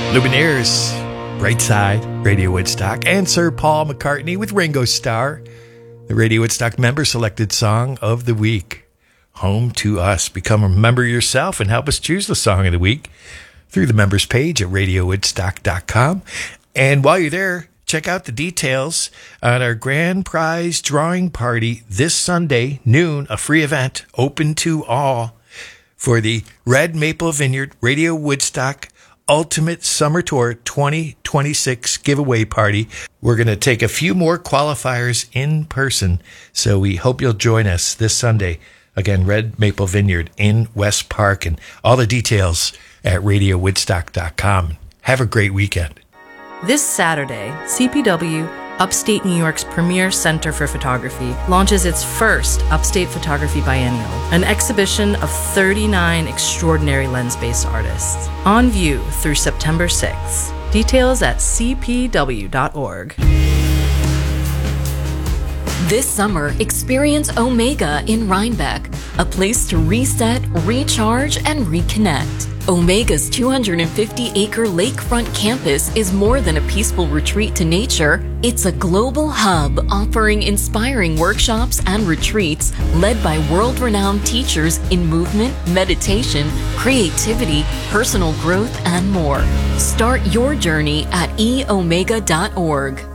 Lumineers, Bright Side, Radio Woodstock, and Sir Paul McCartney with Ringo Starr, the Radio Woodstock member selected song of the week, Home to Us. Become a member yourself and help us choose the song of the week through the members page at radiowoodstock.com. And while you're there, check out the details on our grand prize drawing party this Sunday, noon, a free event open to all for the Red Maple Vineyard Radio Woodstock Ultimate Summer Tour 2026 giveaway party. We're going to take a few more qualifiers in person, so we hope you'll join us this Sunday. Again, Red Maple Vineyard in West Park, and all the details at radiowoodstock.com. Have a great weekend. This Saturday, CPW, Upstate New York's premier center for photography, launches its first Upstate Photography Biennial, an exhibition of 39 extraordinary lens-based artists. On view through September 6th. Details at cpw.org. This summer, experience Omega in Rhinebeck, a place to reset, recharge, and reconnect. Omega's 250-acre lakefront campus is more than a peaceful retreat to nature. It's a global hub offering inspiring workshops and retreats led by world-renowned teachers in movement, meditation, creativity, personal growth, and more. Start your journey at eomega.org.